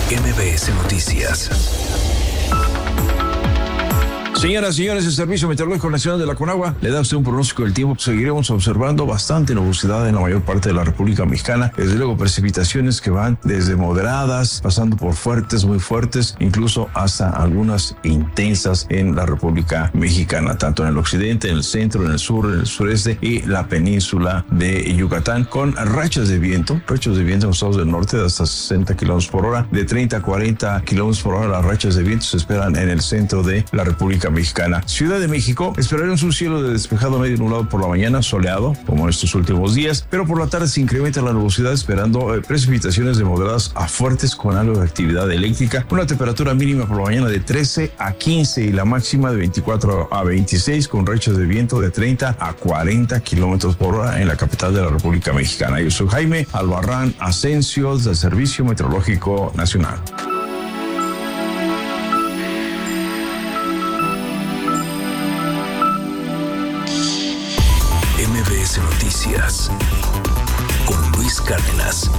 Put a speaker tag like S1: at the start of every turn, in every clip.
S1: MBS Noticias.
S2: Señoras y señores, el Servicio Meteorológico Nacional de la Conagua le da a usted un pronóstico del tiempo. Seguiremos observando bastante nubosidad en la mayor parte de la República Mexicana. Desde luego, precipitaciones que van desde moderadas, pasando por fuertes, muy fuertes, incluso hasta algunas intensas en la República Mexicana, tanto en el occidente, en el centro, en el sur, en el sureste y la península de Yucatán, con rachas de viento en los estados del norte de hasta 60 kilómetros por hora, de 30 a 40 kilómetros por hora. Las rachas de viento se esperan en el centro de la República Mexicana. Ciudad de México, esperaremos un cielo de despejado medio nublado por la mañana, soleado, como estos últimos días, pero por la tarde se incrementa la nubosidad, esperando precipitaciones de moderadas a fuertes con algo de actividad eléctrica. Una temperatura mínima por la mañana de 13 a 15 y la máxima de 24 a 26, con rachas de viento de 30 a 40 kilómetros por hora en la capital de la República Mexicana. Yo soy Jaime Albarrán Asensio, del Servicio Meteorológico Nacional.
S1: MBS Noticias con Luis Cárdenas.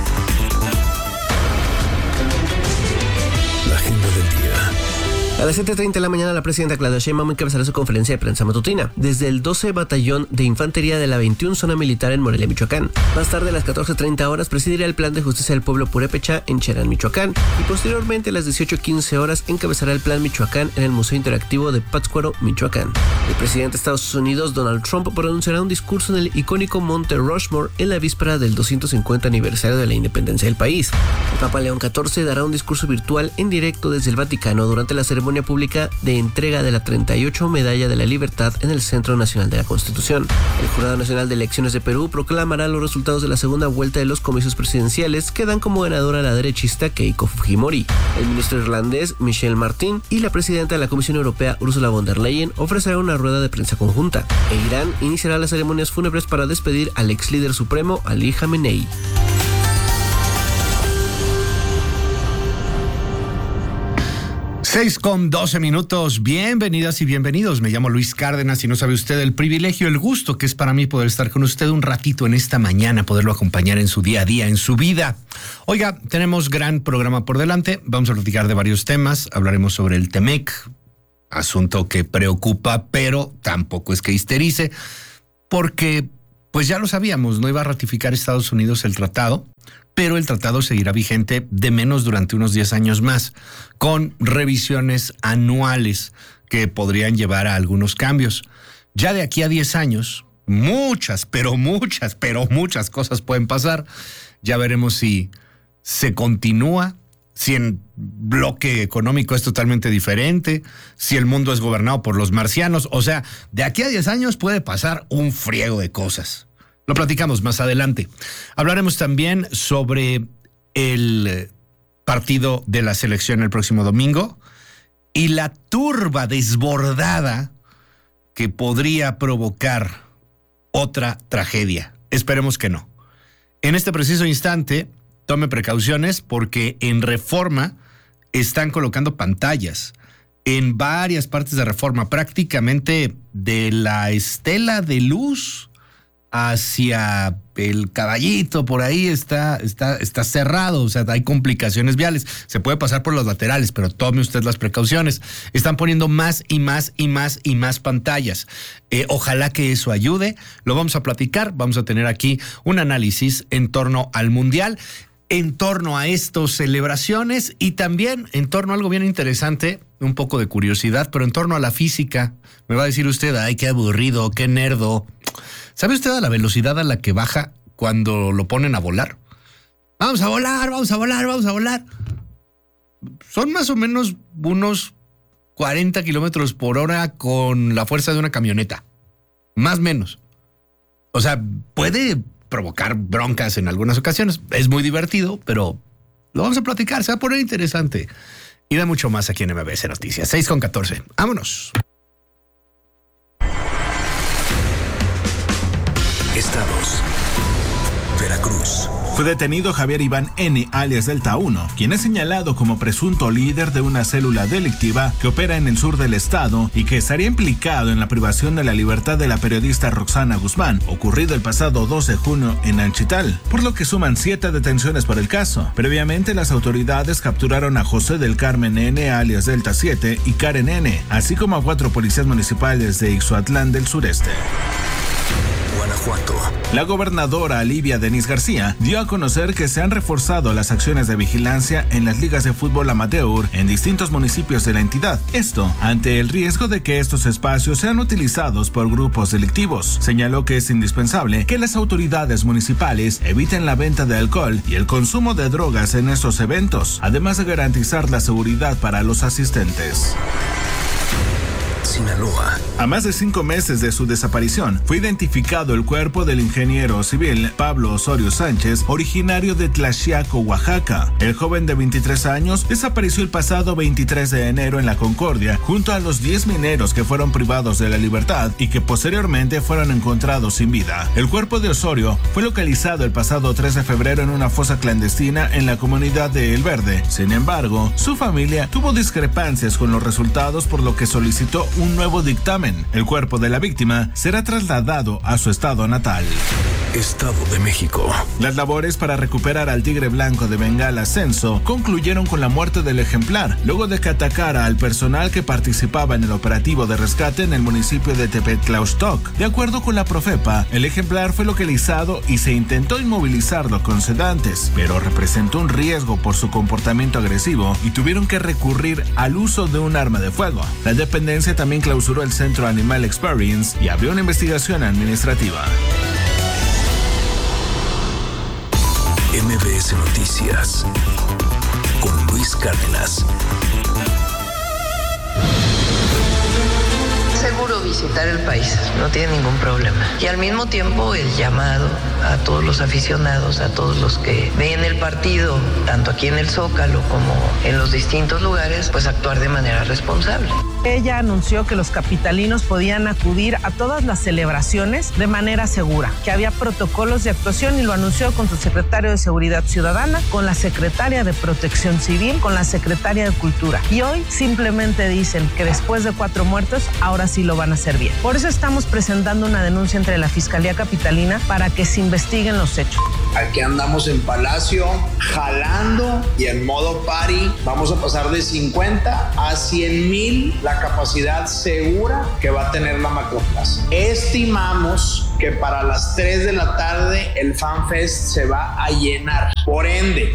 S1: La agenda del día.
S3: A las 7:30 de la mañana, la presidenta Claudia Sheinbaum encabezará su conferencia de prensa matutina desde el 12 Batallón de Infantería de la 21 Zona Militar en Morelia, Michoacán. Más tarde, a las 14:30 horas, presidirá el Plan de Justicia del Pueblo Purépecha en Cherán, Michoacán. Y posteriormente, a las 18:15 horas, encabezará el Plan Michoacán en el Museo Interactivo de Pátzcuaro, Michoacán. El presidente de Estados Unidos, Donald Trump, pronunciará un discurso en el icónico Monte Rushmore en la víspera del 250 aniversario de la independencia del país. El Papa León XIV dará un discurso virtual en directo desde el Vaticano durante la ceremonia pública de entrega de la 38 Medalla de la Libertad en el Centro Nacional de la Constitución. El Jurado Nacional de Elecciones de Perú proclamará los resultados de la segunda vuelta de los comicios presidenciales, que dan como ganadora a la derechista Keiko Fujimori. El ministro irlandés Michel Martin y la presidenta de la Comisión Europea Ursula von der Leyen ofrecerán una rueda de prensa conjunta. E Irán iniciará las ceremonias fúnebres para despedir al ex líder supremo Ali Khamenei.
S4: 6:12. Bienvenidas y bienvenidos. Me llamo Luis Cárdenas y no sabe usted el privilegio, el gusto que es para mí poder estar con usted un ratito en esta mañana, poderlo acompañar en su día a día, en su vida. Oiga, tenemos gran programa por delante. Vamos a platicar de varios temas. Hablaremos sobre el TEMEC, asunto que preocupa, pero tampoco es que histerice, porque pues ya lo sabíamos, no iba a ratificar Estados Unidos el tratado, pero el tratado seguirá vigente de menos durante unos 10 años más, con revisiones anuales que podrían llevar a algunos cambios. Ya de aquí a 10 años, muchas cosas pueden pasar. Ya veremos si se continúa, si el bloque económico es totalmente diferente, si el mundo es gobernado por los marcianos. O sea, de aquí a 10 años puede pasar un friego de cosas. Lo platicamos más adelante. Hablaremos también sobre el partido de la selección el próximo domingo y la turba desbordada que podría provocar otra tragedia. Esperemos que no. En este preciso instante, tome precauciones porque en Reforma están colocando pantallas en varias partes de Reforma, prácticamente de la Estela de Luz hacia el Caballito, por ahí está cerrado, o sea, hay complicaciones viales. Se puede pasar por los laterales, pero tome usted las precauciones. Están poniendo más y más pantallas. Ojalá que eso ayude. Lo vamos a platicar. Vamos a tener aquí un análisis en torno al Mundial, en torno a estas celebraciones y también en torno a algo bien interesante, un poco de curiosidad, pero en torno a la física. Me va a decir usted, ay, qué aburrido, qué nerdo. ¿Sabe usted a la velocidad a la que baja cuando lo ponen a volar? Vamos a volar. Son más o menos unos 40 kilómetros por hora con la fuerza de una camioneta. Más o menos. O sea, puede provocar broncas en algunas ocasiones. Es muy divertido, pero lo vamos a platicar. Se va a poner interesante. Y da mucho más aquí en MBS Noticias. 6:14. Vámonos.
S1: Estados: Veracruz,
S5: Fue detenido Javier Iván N., alias Delta 1, quien es señalado como presunto líder de una célula delictiva que opera en el sur del estado y que estaría implicado en la privación de la libertad de la periodista Roxana Guzmán, ocurrido el pasado 2 de junio en Anchital, por lo que suman 7 detenciones por el caso. Previamente, las autoridades capturaron a José del Carmen N., alias Delta 7, y Karen N., así como a 4 policías municipales de Ixhuatlán del sureste.
S1: Guanajuato.
S5: La gobernadora Livia Denis García dio a conocer que se han reforzado las acciones de vigilancia en las ligas de fútbol amateur en distintos municipios de la entidad. Esto ante el riesgo de que estos espacios sean utilizados por grupos delictivos. Señaló que es indispensable que las autoridades municipales eviten la venta de alcohol y el consumo de drogas en estos eventos, además de garantizar la seguridad para los asistentes.
S1: Sinaloa.
S5: A más de 5 meses de su desaparición, fue identificado el cuerpo del ingeniero civil Pablo Osorio Sánchez, originario de Tlaxiaco, Oaxaca. El joven de 23 años desapareció el pasado 23 de enero en La Concordia, junto a los 10 mineros que fueron privados de la libertad y que posteriormente fueron encontrados sin vida. El cuerpo de Osorio fue localizado el pasado 3 de febrero en una fosa clandestina en la comunidad de El Verde. Sin embargo, su familia tuvo discrepancias con los resultados, por lo que solicitó un nuevo dictamen. El cuerpo de la víctima será trasladado a su estado natal.
S1: Estado de México.
S5: Las labores para recuperar al tigre blanco de Bengala Censo concluyeron con la muerte del ejemplar, luego de que atacara al personal que participaba en el operativo de rescate en el municipio de Tepetlaustoc. De acuerdo con la Profepa, el ejemplar fue localizado y se intentó inmovilizarlo con sedantes, pero representó un riesgo por su comportamiento agresivo y tuvieron que recurrir al uso de un arma de fuego. La dependencia también clausuró el Centro Animal Experience y abrió una investigación administrativa.
S1: MBS Noticias con Luis Cárdenas.
S6: Seguro visitar el país, no tiene ningún problema. Y al mismo tiempo el llamado a todos los aficionados, a todos los que ven el partido, tanto aquí en el Zócalo como en los distintos lugares, pues actuar de manera responsable.
S7: Ella anunció que los capitalinos podían acudir a todas las celebraciones de manera segura, que había protocolos de actuación y lo anunció con su secretario de Seguridad Ciudadana, con la secretaria de Protección Civil, con la secretaria de Cultura. Y hoy simplemente dicen que después de 4 muertos, ahora sí lo van a hacer bien. Por eso estamos presentando una denuncia entre la Fiscalía Capitalina para que se investiguen los hechos.
S8: Aquí andamos en Palacio, jalando y en modo party. Vamos a pasar de 50 a 100,000 la capacidad segura que va a tener la Macroplaza. Estimamos que para las 3 de la tarde el FanFest se va a llenar. Por ende,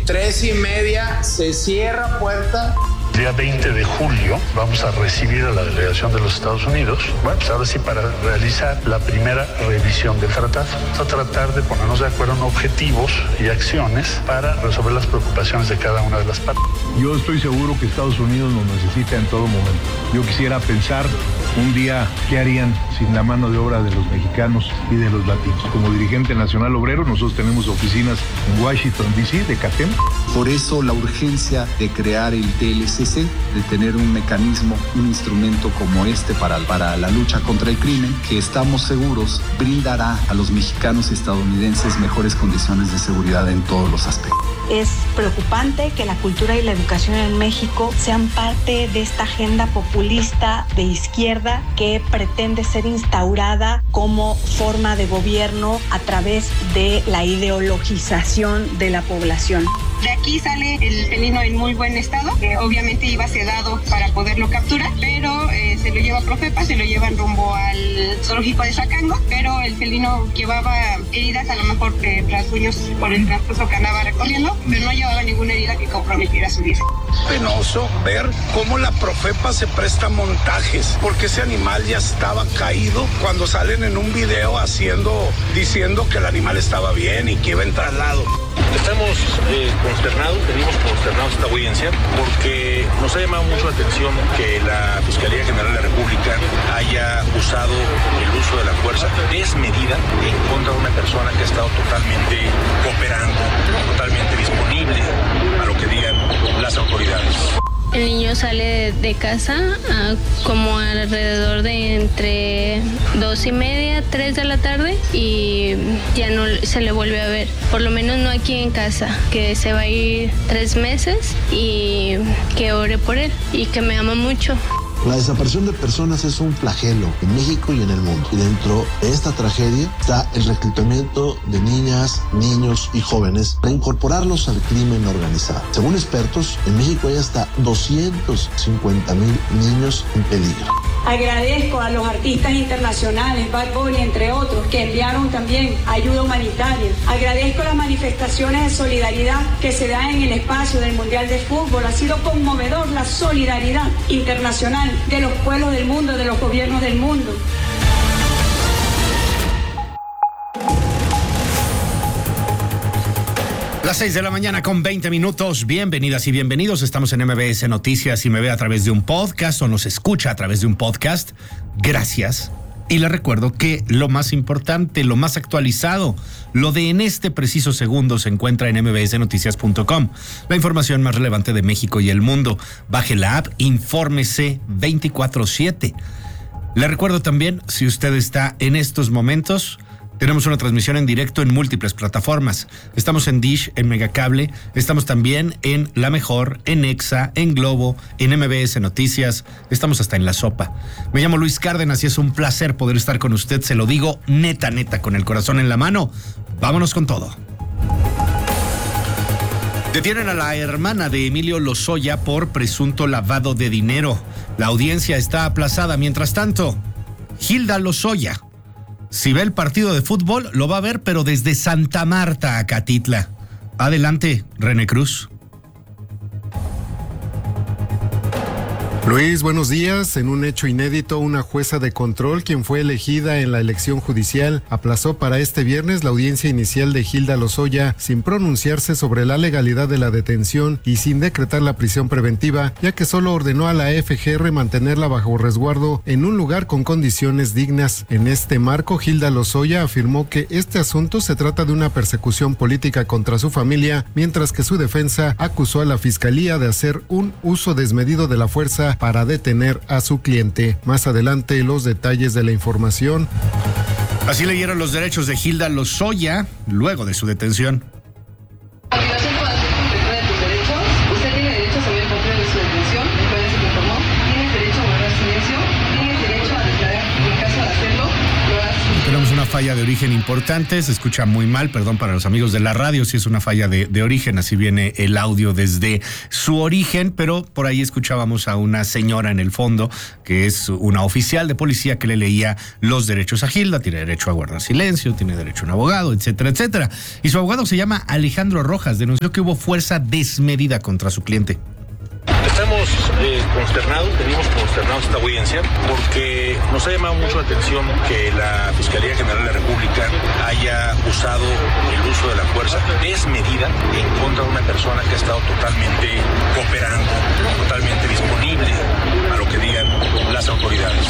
S8: 3:30 se cierra puerta.
S9: Día 20 de julio vamos a recibir a la delegación de los Estados Unidos, bueno, pues ahora sí para realizar la primera revisión del tratado. Vamos a tratar de ponernos de acuerdo en objetivos y acciones para resolver las preocupaciones de cada una de las partes.
S10: Yo estoy seguro que Estados Unidos nos necesita en todo momento. Yo quisiera pensar un día qué harían sin la mano de obra de los mexicanos y de los latinos. Como dirigente nacional obrero, nosotros tenemos oficinas en Washington, D.C., de CATEM.
S11: Por eso la urgencia de crear el TLCC, de tener un mecanismo, un instrumento como este para la lucha contra el crimen, que estamos seguros brindará a los mexicanos y estadounidenses mejores condiciones de seguridad en todos los aspectos.
S12: Es preocupante que la cultura y la educación en México sean parte de esta agenda populista de izquierda que pretende ser instaurada como forma de gobierno a través de la ideologización de la población.
S13: De aquí sale el felino en muy buen estado, que obviamente iba sedado para poderlo capturar, pero se lo lleva Profepa, se lo llevan rumbo al zoológico de Zacango, pero el felino llevaba heridas, a lo mejor rasguños por el transcurso que andaba recorriendo, pero no llevaba ninguna herida que comprometiera su vida.
S14: Penoso ver cómo la Profepa se presta montajes, porque ese animal ya estaba caído cuando salen en un video diciendo que el animal estaba bien y que iba en traslado.
S15: Estamos venimos consternados esta audiencia porque nos ha llamado mucho la atención que la Fiscalía General de la República haya usado el uso de la fuerza desmedida en contra de una persona que ha estado totalmente cooperando, totalmente disponible a lo que digan las autoridades.
S16: El niño uno sale de casa como alrededor de entre 2:30, 3 de la tarde y ya no se le vuelve a ver. Por lo menos no aquí en casa, que se va a ir 3 meses y que ore por él y que me ama mucho.
S17: La desaparición de personas es un flagelo en México y en el mundo. Y dentro de esta tragedia está el reclutamiento de niñas, niños y jóvenes para incorporarlos al crimen organizado. Según expertos, en México hay hasta 250,000 niños en peligro.
S18: Agradezco a los artistas internacionales, Bad Bunny, entre otros, que enviaron también ayuda humanitaria. Agradezco las manifestaciones de solidaridad que se dan en el espacio del Mundial de Fútbol. Ha sido conmovedor la solidaridad internacional de los pueblos del mundo, de los gobiernos del mundo.
S4: Las 6 de la mañana con 20 minutos. Bienvenidas y bienvenidos. Estamos en MBS Noticias y me ve a través de un podcast o nos escucha a través de un podcast. Gracias. Y le recuerdo que lo más importante, lo más actualizado, lo de en este preciso segundo se encuentra en mbsnoticias.com. La información más relevante de México y el mundo. Baje la app, infórmese 24/7. Le recuerdo también, si usted está en estos momentos, tenemos una transmisión en directo en múltiples plataformas. Estamos en Dish, en Megacable, estamos también en La Mejor, en Exa, en Globo, en MBS Noticias, estamos hasta en La Sopa. Me llamo Luis Cárdenas y es un placer poder estar con usted, se lo digo neta, con el corazón en la mano. Vámonos con todo. Detienen a la hermana de Emilio Lozoya por presunto lavado de dinero. La audiencia está aplazada. Mientras tanto, Hilda Lozoya, si ve el partido de fútbol, lo va a ver, pero desde Santa Marta a Catitla. Adelante, René Cruz.
S19: Luis, buenos días. En un hecho inédito, una jueza de control, quien fue elegida en la elección judicial, aplazó para este viernes la audiencia inicial de Hilda Lozoya sin pronunciarse sobre la legalidad de la detención y sin decretar la prisión preventiva, ya que solo ordenó a la FGR mantenerla bajo resguardo en un lugar con condiciones dignas. En este marco, Hilda Lozoya afirmó que este asunto se trata de una persecución política contra su familia, mientras que su defensa acusó a la fiscalía de hacer un uso desmedido de la fuerza para detener a su cliente. Más adelante, los detalles de la información.
S4: Así leyeron los derechos de Hilda Lozoya luego de su detención.
S20: A continuación, para hacer completar de tus derechos, usted tiene derecho a saber el motivo de su detención, el cual se le informó, tiene derecho a guardar silencio, tiene derecho a declarar en caso de hacerlo.
S4: Tenemos una falla de origen importante, se escucha muy mal, perdón para los amigos de la radio, si es una falla de origen, así viene el audio desde su origen, pero por ahí escuchábamos a una señora en el fondo, que es una oficial de policía que le leía los derechos a Hilda, tiene derecho a guardar silencio, tiene derecho a un abogado, etcétera, etcétera. Y su abogado se llama Alejandro Rojas, denunció que hubo fuerza desmedida contra su cliente.
S15: Estamos consternados, venimos consternados esta audiencia porque nos ha llamado mucho la atención que la Fiscalía General de la República haya usado el uso de la fuerza desmedida en contra de una persona que ha estado totalmente cooperando, totalmente disponible a lo que digan las autoridades.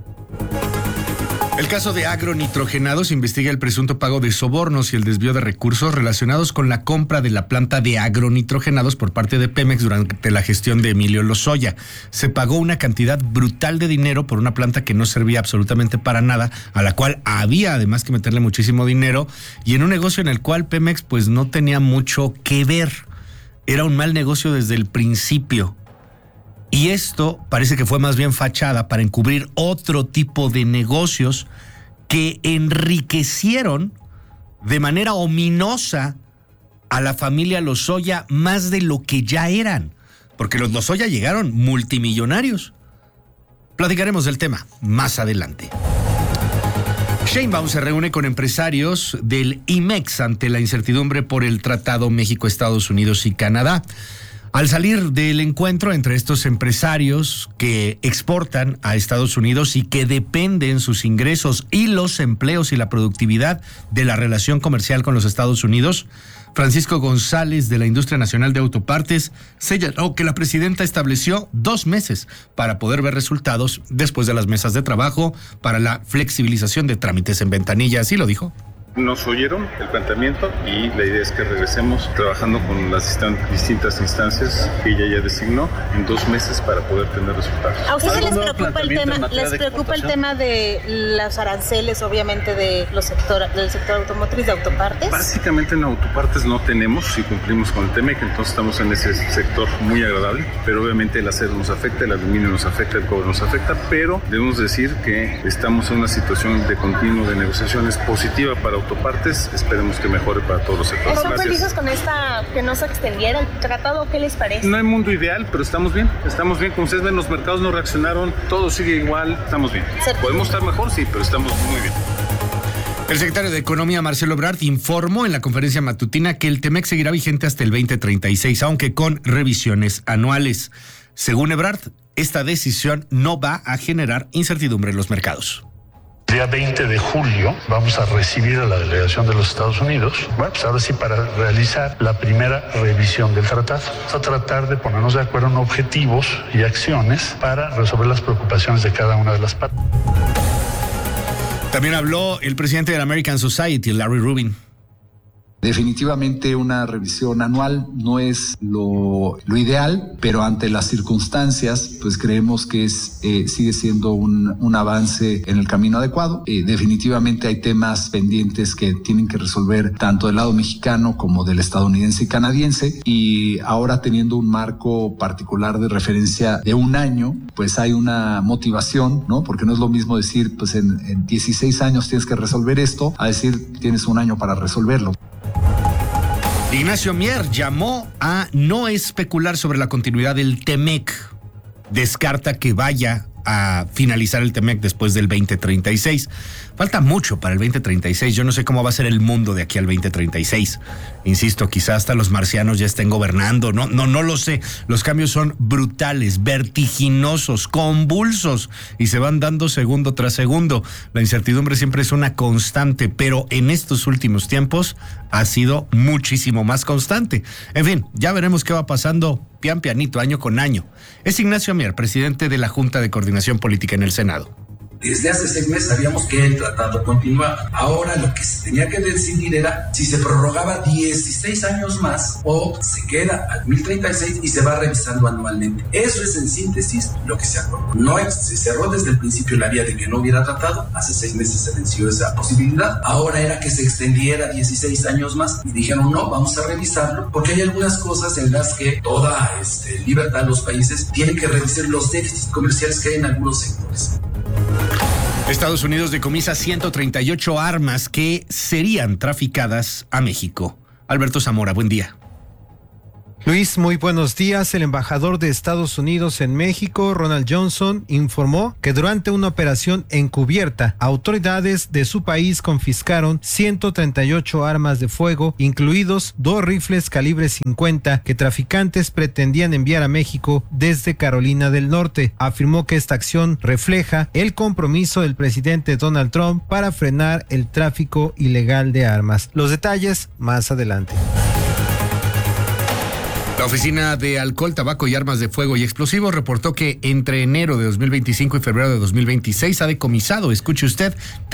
S4: El caso de agronitrogenados investiga el presunto pago de sobornos y el desvío de recursos relacionados con la compra de la planta de agronitrogenados por parte de Pemex durante la gestión de Emilio Lozoya. Se pagó una cantidad brutal de dinero por una planta que no servía absolutamente para nada, a la cual había además que meterle muchísimo dinero, y en un negocio en el cual Pemex pues no tenía mucho que ver. Era un mal negocio desde el principio. Y esto parece que fue más bien fachada para encubrir otro tipo de negocios que enriquecieron de manera ominosa a la familia Lozoya más de lo que ya eran, porque los Lozoya llegaron multimillonarios. Platicaremos del tema más adelante. Sheinbaum se reúne con empresarios del IMEX ante la incertidumbre por el Tratado México-Estados Unidos y Canadá. Al salir del encuentro entre estos empresarios que exportan a Estados Unidos y que dependen sus ingresos y los empleos y la productividad de la relación comercial con los Estados Unidos, Francisco González de la Industria Nacional de Autopartes señaló que la presidenta estableció 2 meses para poder ver resultados después de las mesas de trabajo para la flexibilización de trámites en ventanilla. Así lo dijo.
S21: Nos oyeron el planteamiento y la idea es que regresemos trabajando con las distintas instancias que ella ya designó en 2 meses para poder tener resultados.
S22: ¿A ustedes les preocupa el tema de los aranceles, obviamente, del sector automotriz, de autopartes?
S21: Básicamente en autopartes no tenemos, si cumplimos con el TEMEC, entonces estamos en ese sector muy agradable, pero obviamente el acero nos afecta, el aluminio nos afecta, el cobre nos afecta, pero debemos decir que estamos en una situación de continuo de negociaciones positiva para autopartes, esperemos que mejore para todos los sectores.
S22: ¿Son felices con que no se extendiera el tratado? ¿Qué les parece?
S21: No hay mundo ideal, pero estamos bien, como ustedes ven, los mercados no reaccionaron, todo sigue igual, estamos bien. ¿Podemos estar mejor? Sí, pero estamos muy bien.
S4: El secretario de Economía, Marcelo Ebrard, informó en la conferencia matutina que el TEMEC seguirá vigente hasta el 2036, aunque con revisiones anuales. Según Ebrard, esta decisión no va a generar incertidumbre en los mercados.
S9: El día 20 de julio vamos a recibir a la delegación de los Estados Unidos, bueno, pues ahora sí para realizar la primera revisión del tratado. Vamos a tratar de ponernos de acuerdo en objetivos y acciones para resolver las preocupaciones de cada una de las partes.
S4: También habló el presidente de la American Society, Larry Rubin.
S11: Definitivamente una revisión anual no es lo ideal, pero ante las circunstancias, pues creemos que sigue siendo un avance en el camino adecuado. Definitivamente hay temas pendientes que tienen que resolver tanto del lado mexicano como del estadounidense y canadiense, y ahora teniendo un marco particular de referencia de 1 año, pues hay una motivación, ¿no? Porque no es lo mismo decir, pues en 16 años tienes que resolver esto, a decir tienes 1 año para resolverlo.
S4: Ignacio Mier llamó a no especular sobre la continuidad del TEMEC. Descarta que vaya a finalizar el TEMEC después del 2036. Falta mucho para el 2036. Yo no sé cómo va a ser el mundo de aquí al 2036. Insisto, quizás hasta los marcianos ya estén gobernando. No lo sé. Los cambios son brutales, vertiginosos, convulsos y se van dando segundo tras segundo. La incertidumbre siempre es una constante, pero en estos últimos tiempos ha sido muchísimo más constante. En fin, ya veremos qué va pasando pian pianito, año con año. Es Ignacio Mier, presidente de la Junta de Coordinación Política en el Senado.
S23: Desde hace 6 meses sabíamos que el tratado continuaba. Ahora lo que se tenía que decidir era si se prorrogaba 16 años más o se queda al 2036 y se va revisando anualmente. Eso es en síntesis lo que se acordó. Se cerró desde el principio la vía de que no hubiera tratado. Hace 6 meses se venció esa posibilidad. Ahora era que se extendiera 16 años más y dijeron no, vamos a revisarlo porque hay algunas cosas en las que toda libertad de los países tiene que revisar los déficits comerciales que hay en algunos sectores.
S4: Estados Unidos decomisa 138 armas que serían traficadas a México. Alberto Zamora, buen día.
S24: Luis, muy buenos días. El embajador de Estados Unidos en México, Ronald Johnson, informó que durante una operación encubierta, autoridades de su país confiscaron 138 armas de fuego, incluidos 2 rifles calibre 50 que traficantes pretendían enviar a México desde Carolina del Norte. Afirmó que esta acción refleja el compromiso del presidente Donald Trump para frenar el tráfico ilegal de armas. Los detalles más adelante.
S4: La Oficina de Alcohol, Tabaco y Armas de Fuego y Explosivos reportó que entre enero de 2025 y febrero de 2026 ha decomisado, escuche usted,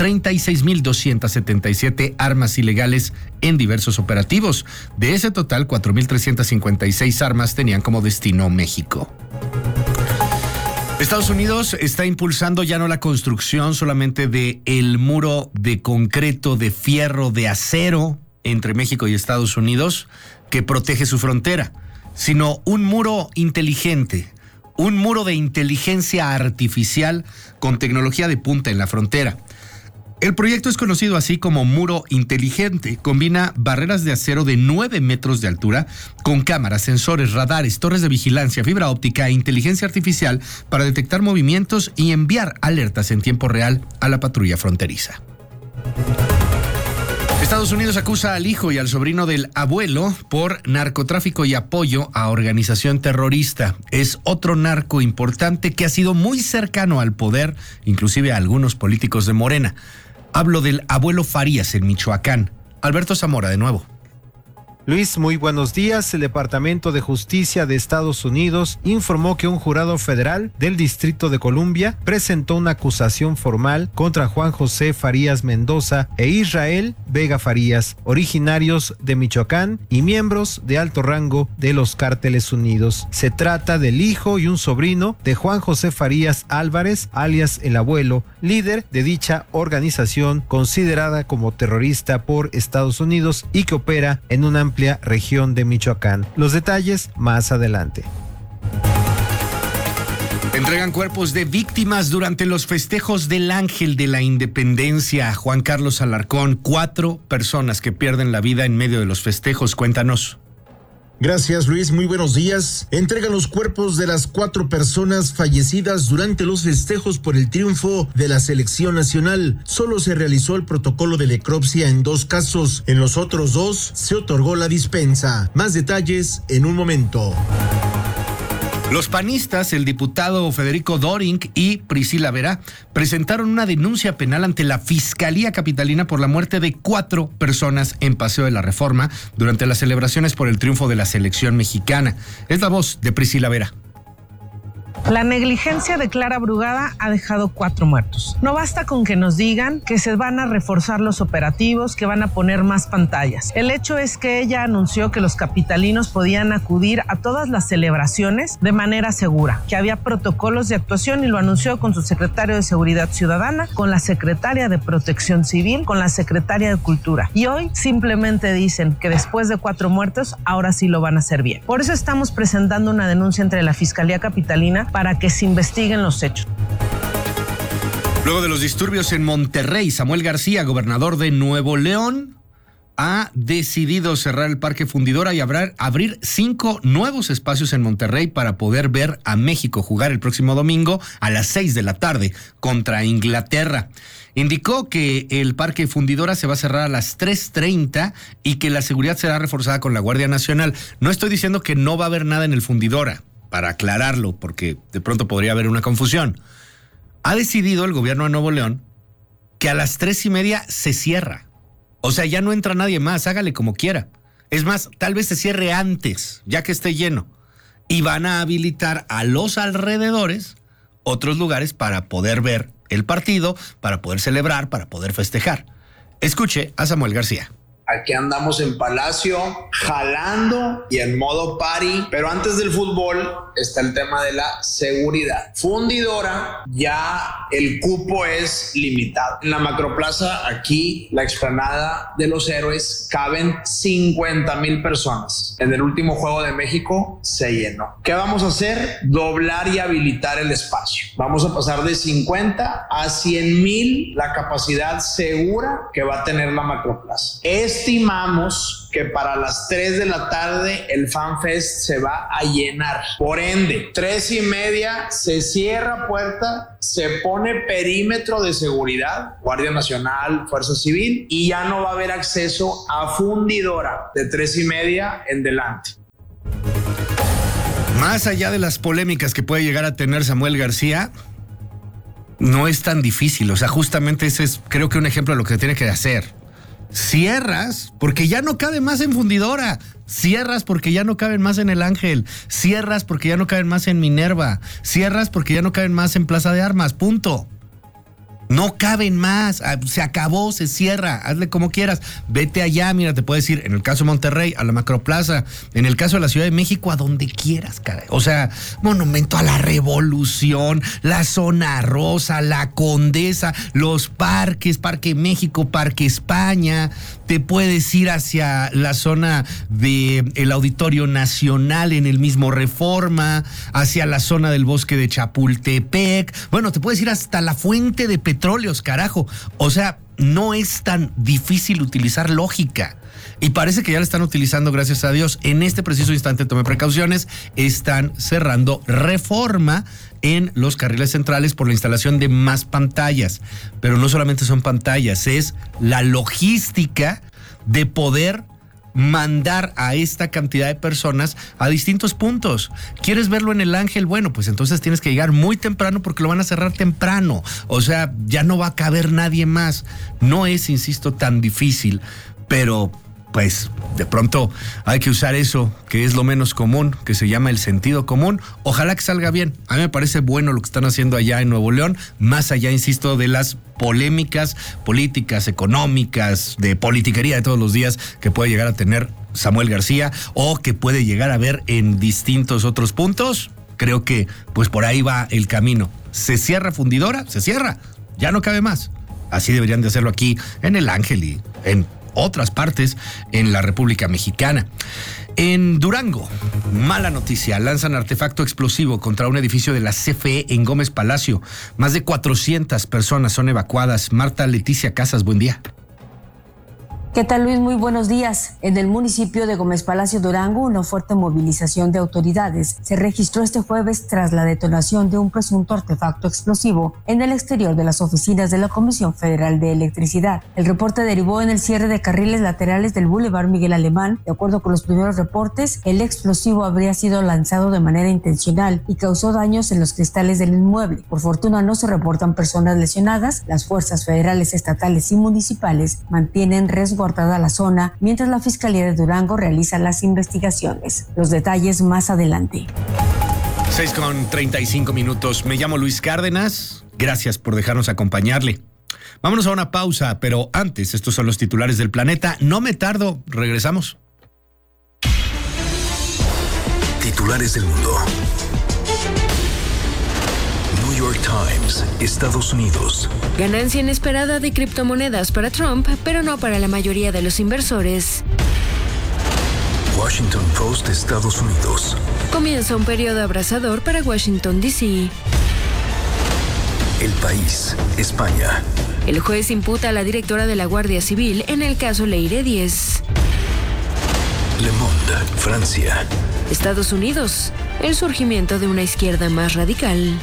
S4: 36,277 armas ilegales en diversos operativos. De ese total, 4,356 armas tenían como destino México. Estados Unidos está impulsando ya no la construcción solamente de el muro de concreto, de fierro, de acero entre México y Estados Unidos que protege su frontera, sino un muro inteligente, un muro de inteligencia artificial con tecnología de punta en la frontera. El proyecto es conocido así como Muro Inteligente. Combina barreras de acero de 9 metros de altura con cámaras, sensores, radares, torres de vigilancia, fibra óptica e inteligencia artificial para detectar movimientos y enviar alertas en tiempo real a la patrulla fronteriza. Estados Unidos acusa al hijo y al sobrino del abuelo por narcotráfico y apoyo a organización terrorista. Es otro narco importante que ha sido muy cercano al poder, inclusive a algunos políticos de Morena. Hablo del abuelo Farías en Michoacán. Alberto Zamora, de nuevo.
S24: Luis, muy buenos días. El Departamento de Justicia de Estados Unidos informó que un jurado federal del Distrito de Columbia presentó una acusación formal contra Juan José Farías Mendoza e Israel Vega Farías, originarios de Michoacán y miembros de alto rango de los Cárteles Unidos. Se trata del hijo y un sobrino de Juan José Farías Álvarez, alias El Abuelo, líder de dicha organización considerada como terrorista por Estados Unidos y que opera en una amplia región de Michoacán. Los detalles más adelante.
S4: Entregan cuerpos de víctimas durante los festejos del Ángel de la Independencia. Juan Carlos Alarcón, 4 personas que pierden la vida en medio de los festejos. Cuéntanos.
S1: Gracias, Luis. Muy buenos días. Entregan los cuerpos de las 4 personas fallecidas durante los festejos por el triunfo de la selección nacional. Solo se realizó el protocolo de necropsia en 2 casos. En los otros 2 se otorgó la dispensa. Más detalles en un momento.
S4: Los panistas, el diputado Federico Doring y Priscila Vera, presentaron una denuncia penal ante la Fiscalía Capitalina por la muerte de 4 personas en Paseo de la Reforma durante las celebraciones por el triunfo de la selección mexicana. Es la voz de Priscila Vera.
S7: La negligencia de Clara Brugada ha dejado 4 muertos. No basta con que nos digan que se van a reforzar los operativos, que van a poner más pantallas. El hecho es que ella anunció que los capitalinos podían acudir a todas las celebraciones de manera segura, que había protocolos de actuación y lo anunció con su secretario de Seguridad Ciudadana, con la secretaria de Protección Civil, con la secretaria de Cultura. Y hoy simplemente dicen que después de 4 muertos, ahora sí lo van a hacer bien. Por eso estamos presentando una denuncia entre la Fiscalía Capitalina para que se investiguen los hechos.
S4: Luego de los disturbios en Monterrey, Samuel García, gobernador de Nuevo León, ha decidido cerrar el Parque Fundidora y abrir 5 nuevos espacios en Monterrey para poder ver a México jugar el próximo domingo a las 6 de la tarde contra Inglaterra. Indicó que el Parque Fundidora se va a cerrar a las 3:30 y que la seguridad será reforzada con la Guardia Nacional. No estoy diciendo que no va a haber nada en el Fundidora, para aclararlo, porque de pronto podría haber una confusión. Ha decidido el gobierno de Nuevo León que a las 3:30 se cierra. O sea, ya no entra nadie más, hágale como quiera. Es más, tal vez se cierre antes, ya que esté lleno. Y van a habilitar a los alrededores otros lugares para poder ver el partido, para poder celebrar, para poder festejar. Escuche a Samuel García.
S8: Aquí andamos en Palacio, jalando y en modo party. Pero antes del fútbol está el tema de la seguridad. Fundidora, ya el cupo es limitado. En la Macroplaza, aquí, la explanada de los Héroes, caben 50,000 personas. En el último Juego de México se llenó. ¿Qué vamos a hacer? Doblar y habilitar el espacio. Vamos a pasar de 50 a 100,000 la capacidad segura que va a tener la Macroplaza. Estimamos que para las 3 de la tarde el FanFest se va a llenar. Por ende, 3:30 se cierra puerta, se pone perímetro de seguridad, Guardia Nacional, Fuerza Civil, y ya no va a haber acceso a Fundidora de 3:30 en delante.
S4: Más allá de las polémicas que puede llegar a tener Samuel García, no es tan difícil. O sea, justamente ese es, creo que un ejemplo de lo que tiene que hacer. Cierras porque ya no cabe más en Fundidora. Cierras porque ya no caben más en El Ángel. Cierras porque ya no caben más en Minerva. Cierras porque ya no caben más en Plaza de Armas. Punto. No caben más, se acabó, se cierra, hazle como quieras, vete allá, mira, te puedes ir, en el caso de Monterrey, a la Macroplaza, en el caso de la Ciudad de México, a donde quieras, caray. O sea, Monumento a la Revolución, la Zona Rosa, la Condesa, los parques, Parque México, Parque España, te puedes ir hacia la zona del Auditorio Nacional en el mismo Reforma, hacia la zona del Bosque de Chapultepec, bueno, te puedes ir hasta la Fuente de Petróleos, carajo. O sea, no es tan difícil utilizar lógica. Y parece que ya la están utilizando, gracias a Dios. En este preciso instante, tome precauciones, están cerrando Reforma en los carriles centrales por la instalación de más pantallas. Pero no solamente son pantallas, es la logística de poder mandar a esta cantidad de personas a distintos puntos. ¿Quieres verlo en El Ángel? Bueno, pues entonces tienes que llegar muy temprano porque lo van a cerrar temprano. O sea, ya no va a caber nadie más. No es, insisto, tan difícil, pero pues de pronto hay que usar eso que es lo menos común, que se llama el sentido común. Ojalá que salga bien. A mí me parece bueno lo que están haciendo allá en Nuevo León, más allá, insisto, de las polémicas políticas, económicas, de politiquería de todos los días que puede llegar a tener Samuel García o que puede llegar a ver en distintos otros puntos. Creo que pues por ahí va el camino. ¿Se cierra Fundidora? Se cierra. Ya no cabe más. Así deberían de hacerlo aquí en El Ángel y en otras partes en la República Mexicana. En Durango, mala noticia, lanzan artefacto explosivo contra un edificio de la CFE en Gómez Palacio. Más de 400 personas son evacuadas. Marta Leticia Casas, buen día.
S2: ¿Qué tal, Luis? Muy buenos días. En el municipio de Gómez Palacio, Durango, una fuerte movilización de autoridades se registró este jueves tras la detonación de un presunto artefacto explosivo en el exterior de las oficinas de la Comisión Federal de Electricidad. El reporte derivó en el cierre de carriles laterales del Boulevard Miguel Alemán. De acuerdo con los primeros reportes, el explosivo habría sido lanzado de manera intencional y causó daños en los cristales del inmueble. Por fortuna no se reportan personas lesionadas. Las fuerzas federales, estatales y municipales mantienen resguardada la zona, mientras la Fiscalía de Durango realiza las investigaciones. Los detalles más adelante.
S4: 6:35. Me llamo Luis Cárdenas. Gracias por dejarnos acompañarle. Vámonos a una pausa, pero antes, estos son los titulares del planeta. No me tardo, regresamos.
S3: Titulares del mundo. New York Times, Estados Unidos.
S5: Ganancia inesperada de criptomonedas para Trump, pero no para la mayoría de los inversores.
S3: Washington Post, Estados Unidos.
S5: Comienza un periodo abrasador para Washington, D.C.
S3: El País, España.
S5: El juez imputa a la directora de la Guardia Civil en el caso Leire 10.
S3: Le Monde, Francia.
S5: Estados Unidos. El surgimiento de una izquierda más radical.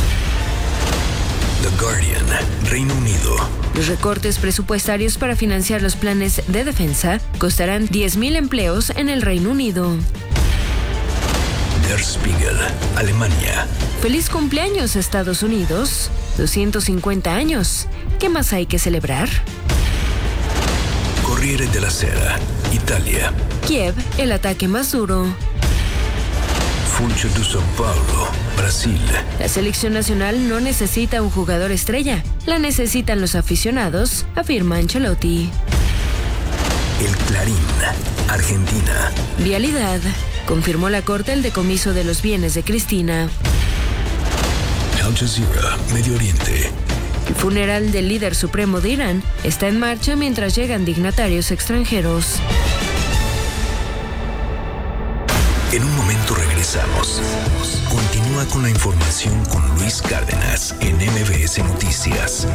S3: The Guardian, Reino Unido.
S5: Los recortes presupuestarios para financiar los planes de defensa costarán 10,000 empleos en el Reino Unido.
S3: Der Spiegel, Alemania.
S5: Feliz cumpleaños, Estados Unidos. 250 años. ¿Qué más hay que celebrar?
S3: Corriere della Sera, Italia.
S5: Kiev, el ataque más duro.
S3: Funcho de São Paulo, Brasil.
S5: La selección nacional no necesita un jugador estrella, la necesitan los aficionados, afirma Ancelotti.
S3: El Clarín, Argentina.
S5: Vialidad. Confirmó la Corte el decomiso de los bienes de Cristina.
S3: Al Jazeera, Medio Oriente.
S5: El funeral del líder supremo de Irán está en marcha mientras llegan dignatarios extranjeros.
S3: En un momento regresamos. Continúa con la información con Luis Cárdenas en MBS Noticias.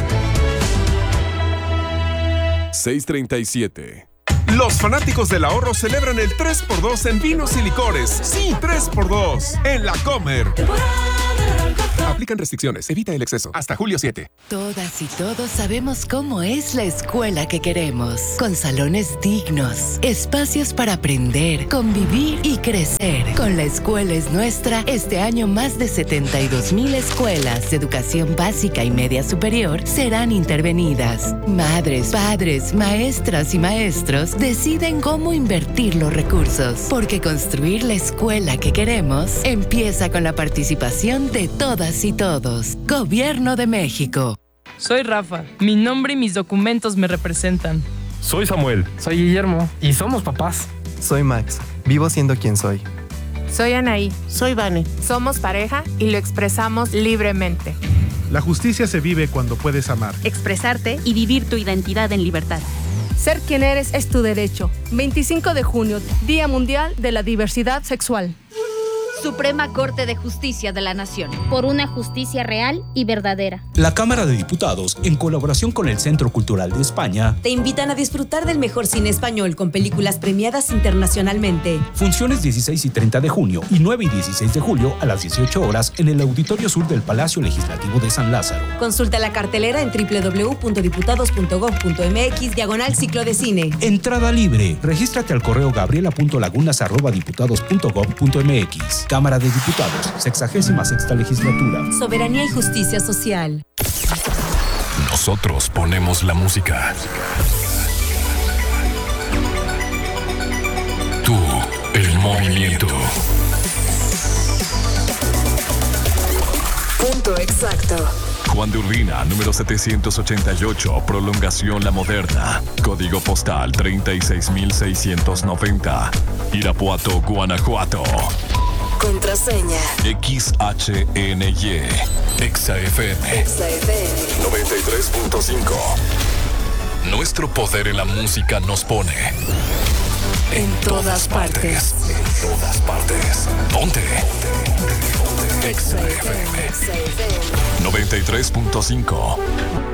S6: 6:37. Los fanáticos del ahorro celebran el 3x2 en vinos y licores. Sí, 3x2 en La Comer. Aplican restricciones. Evita el exceso. Hasta julio 7.
S25: Todas y todos sabemos cómo es la escuela que queremos. Con salones dignos, espacios para aprender, convivir y crecer. Con La Escuela es Nuestra, este año más de 72,000 escuelas de educación básica y media superior serán intervenidas. Madres, padres, maestras y maestros deciden cómo invertir los recursos. Porque construir la escuela que queremos empieza con la participación de todas y todos. Gobierno de México.
S26: Soy Rafa. Mi nombre y mis documentos me representan.
S27: Soy Samuel.
S28: Soy Guillermo. Y somos papás.
S29: Soy Max. Vivo siendo quien soy.
S30: Soy Anaí.
S31: Soy Vane.
S30: Somos pareja y lo expresamos libremente.
S32: La justicia se vive cuando puedes amar,
S33: expresarte y vivir tu identidad en libertad.
S34: Ser quien eres es tu derecho. 25 de junio, Día Mundial de la Diversidad Sexual.
S33: Suprema Corte de Justicia de la Nación.
S35: Por una justicia real y verdadera.
S36: La Cámara de Diputados, en colaboración con el Centro Cultural de España,
S37: te invitan a disfrutar del mejor cine español con películas premiadas internacionalmente.
S36: Funciones 16 y 30 de junio y 9 y 16 de julio a las 18 horas en el Auditorio Sur del Palacio Legislativo de San Lázaro.
S37: Consulta la cartelera en www.diputados.gov.mx/ciclo de cine.
S36: Entrada libre. Regístrate al correo gabriela.lagunas@diputados.gov.mx. Cámara de Diputados, 66ª Legislatura.
S37: Soberanía y justicia social.
S6: Nosotros ponemos la música.
S3: movimiento.
S9: Punto exacto.
S3: Juan de Urbina, número 788, prolongación La Moderna. Código postal 36690. Irapuato, Guanajuato.
S9: Contraseña.
S3: XHNY. XFM. 93.5. Nuestro poder en la música nos pone en todas partes. En todas partes. Ponte. XFM 93.5.